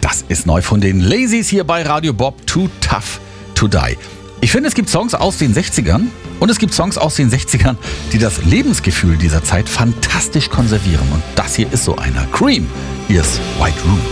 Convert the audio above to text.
Das ist neu von den Lazies hier bei Radio Bob. Too Tough to Die. Ich finde, es gibt Songs aus den 60ern und es gibt Songs aus den 60ern, die das Lebensgefühl dieser Zeit fantastisch konservieren. Und das hier ist so einer. Cream. Hier ist White Room.